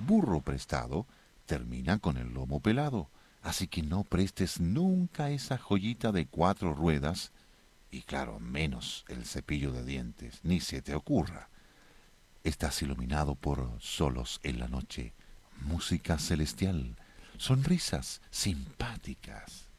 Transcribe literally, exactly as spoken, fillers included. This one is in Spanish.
burro prestado termina con el lomo pelado. Así que no prestes nunca esa joyita de cuatro ruedas y claro, menos el cepillo de dientes, ni se te ocurra. Estás iluminado por solos en la noche, música celestial, sonrisas simpáticas.